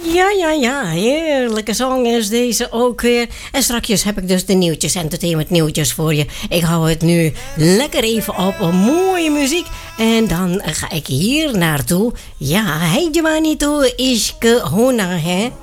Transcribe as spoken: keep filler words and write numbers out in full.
Ja, ja, ja. Heerlijke song is deze ook weer. En straks heb ik dus de nieuwtjes, entertainment nieuwtjes voor je. Ik hou het nu lekker even op mooie muziek. En dan ga ik hier naartoe. Ja, hey Giovanni, tu iske hona, hè?